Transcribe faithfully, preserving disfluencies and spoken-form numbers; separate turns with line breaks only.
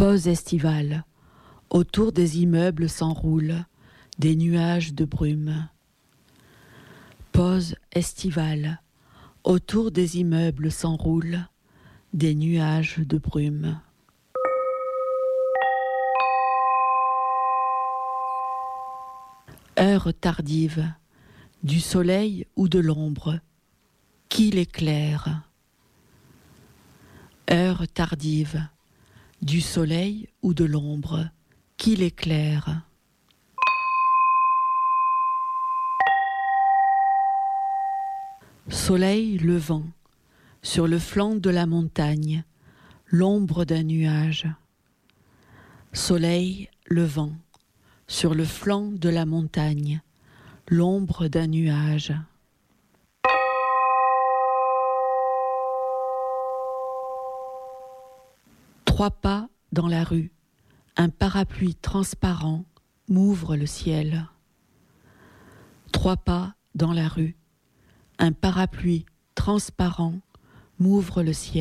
Pause estivale. Autour des immeubles s'enroulent des nuages de brume. Pause estivale. Autour des immeubles s'enroulent des nuages de brume. Heure tardive, du soleil ou de l'ombre, qui l'éclaire? Heure tardive, du soleil ou de l'ombre, qui l'éclaire? Soleil levant, sur le flanc de la montagne, l'ombre d'un nuage. Soleil levant, sur le flanc de la montagne, l'ombre d'un nuage. Trois pas dans la rue, un parapluie transparent m'ouvre le ciel. Trois pas dans la rue, un parapluie transparent m'ouvre le ciel.